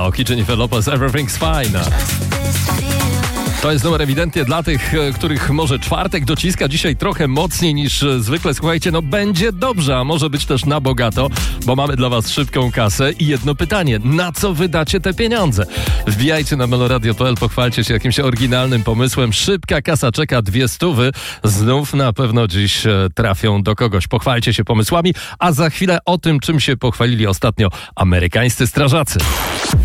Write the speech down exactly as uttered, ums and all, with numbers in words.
Aoki, Jennifer Lopez, Everything's Fine. To jest numer ewidentnie dla tych, których może czwartek dociska dzisiaj trochę mocniej niż zwykle. Słuchajcie, no będzie dobrze, a może być też na bogato, bo mamy dla was szybką kasę i jedno pytanie. Na co wydacie te pieniądze? Wbijajcie na meloradio kropka p l, pochwalcie się jakimś oryginalnym pomysłem. Szybka kasa czeka, dwie stówy. Znów na pewno dziś trafią do kogoś. Pochwalcie się pomysłami, a za chwilę o tym, czym się pochwalili ostatnio amerykańscy strażacy.